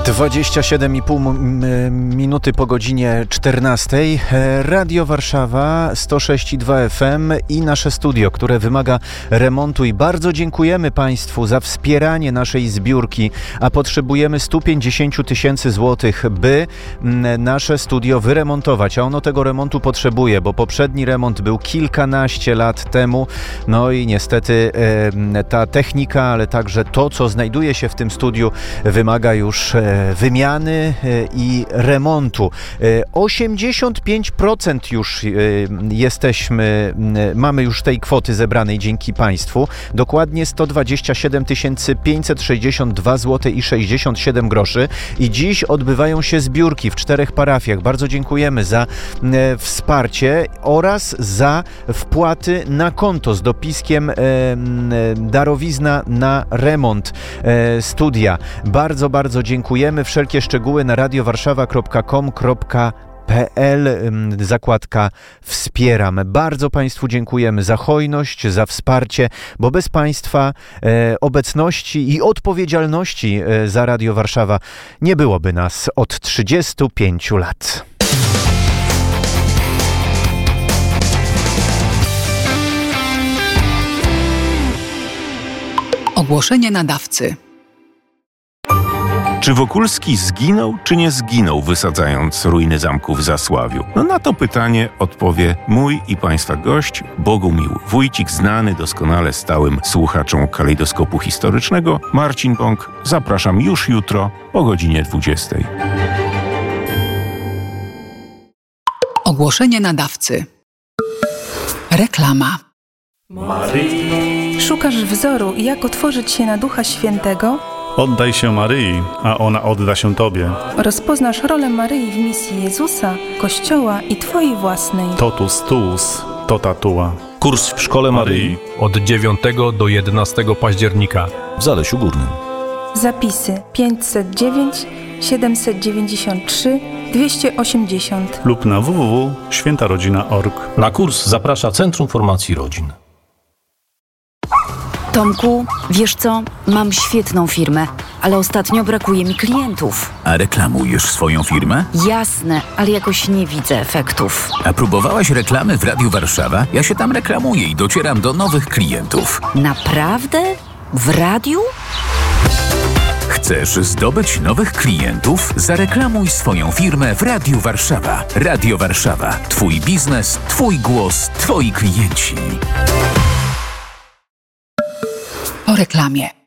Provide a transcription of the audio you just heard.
27,5 minuty po godzinie 14. Radio Warszawa 106,2 FM i nasze studio, które wymaga remontu, i bardzo dziękujemy Państwu za wspieranie naszej zbiórki, a potrzebujemy 150 000 złotych, by nasze studio wyremontować, a ono tego remontu potrzebuje, bo poprzedni remont był kilkanaście lat temu, no i niestety ta technika, ale także to, co znajduje się w tym studiu, wymaga już wymiany i remontu. 85% już mamy już tej kwoty zebranej dzięki Państwu. Dokładnie 127 562 zł i 67 groszy. I dziś odbywają się zbiórki w 4 parafiach. Bardzo dziękujemy za wsparcie oraz za wpłaty na konto z dopiskiem darowizna na remont studia. Bardzo, bardzo dziękujemy. Wszelkie szczegóły na radiowarszawa.com.pl, zakładka wspieram. Bardzo Państwu dziękujemy za hojność, za wsparcie, bo bez Państwa obecności i odpowiedzialności za Radio Warszawa nie byłoby nas od 35 lat. Ogłoszenie nadawcy. Czy Wokulski zginął, czy nie zginął, wysadzając ruiny zamku w Zasławiu? No na to pytanie odpowie mój i Państwa gość, Bogumił Wójcik, znany doskonale stałym słuchaczom Kalejdoskopu Historycznego, Marcin Bąk. Zapraszam już jutro o godzinie 20. Ogłoszenie nadawcy. Reklama. Szukasz wzoru, jak otworzyć się na Ducha Świętego? Oddaj się Maryi, a ona odda się Tobie. Rozpoznasz rolę Maryi w misji Jezusa, Kościoła i Twojej własnej. Totus tuus, tota tua. Kurs w Szkole Maryi od 9 do 11 października w Zalesiu Górnym. Zapisy 509 793 280 lub na www.świętarodzina.org. Na kurs zaprasza Centrum Formacji Rodzin. Tomku, wiesz co? Mam świetną firmę, ale ostatnio brakuje mi klientów. A reklamujesz swoją firmę? Jasne, ale jakoś nie widzę efektów. A próbowałaś reklamy w Radiu Warszawa? Ja się tam reklamuję i docieram do nowych klientów. Naprawdę? W radiu? Chcesz zdobyć nowych klientów? Zareklamuj swoją firmę w Radiu Warszawa. Radio Warszawa. Twój biznes, Twój głos, Twoi klienci. Po reklamie.